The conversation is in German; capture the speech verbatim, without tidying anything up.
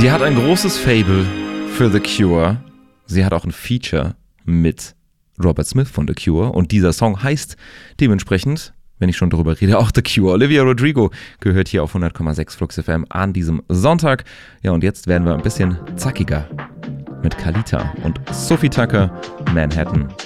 Sie hat ein großes Fable für The Cure. Sie hat auch ein Feature mit Robert Smith von The Cure. Und dieser Song heißt dementsprechend, wenn ich schon darüber rede, auch The Cure. Olivia Rodrigo gehört hier auf hundert Komma sechs Flux F M an diesem Sonntag. Ja, und jetzt werden wir ein bisschen zackiger mit Kalita und Sophie Tucker, Manhattan